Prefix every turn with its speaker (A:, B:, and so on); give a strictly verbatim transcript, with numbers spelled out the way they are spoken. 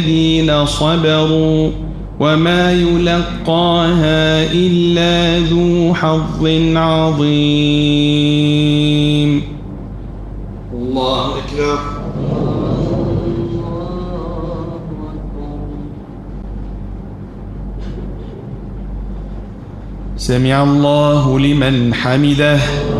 A: الذين صبروا وما يلقاها إلا ذو حظ عظيم.
B: الله أكبر.
A: سمع الله لمن حمده.